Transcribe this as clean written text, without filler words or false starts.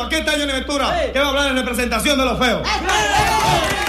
aquí está Johnny Ventura, que va a hablar en representación de los feos.